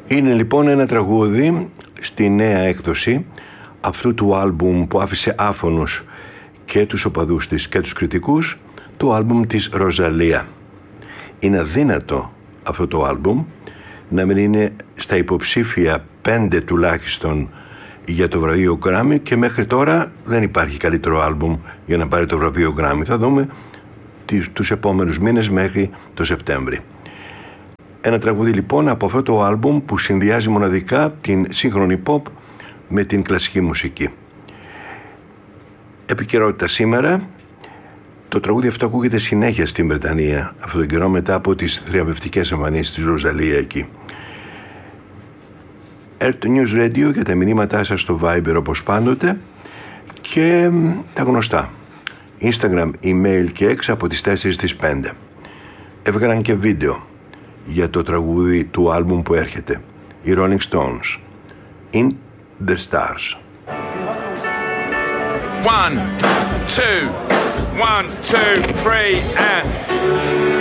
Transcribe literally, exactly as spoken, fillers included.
Είναι λοιπόν ένα τραγούδι στη νέα έκδοση αυτού του άλμπουμ που άφησε άφωνους και τους οπαδούς της και τους κριτικούς, το άλμπουμ της Ροζαλία. Είναι αδύνατο αυτό το άλμπουμ να μην είναι στα υποψήφια πέντε τουλάχιστον για το βραβείο Grammy, και μέχρι τώρα δεν υπάρχει καλύτερο άλμπουμ για να πάρει το βραβείο Grammy. Θα δούμε τους επόμενους μήνες μέχρι το Σεπτέμβρη. Ένα τραγούδι λοιπόν από αυτό το άλμπουμ που συνδυάζει μοναδικά την σύγχρονη pop με την κλασική μουσική. Επικαιρότητα σήμερα. Το τραγούδι αυτό ακούγεται συνέχεια στην Βρετανία αυτόν τον καιρό μετά από τις θριαμβευτικές εμφανίσεις της Ροζαλία εκεί. Earth News Radio για τα μηνύματά σας στο Viber όπως πάντοτε, και τα γνωστά Instagram, email και X από τις τέσσερις στις πέντε. Έβγαλαν και βίντεο για το τραγούδι του άλμπουμ που έρχεται, οι Rolling Stones, In the Stars. One, two, one, two, three, and...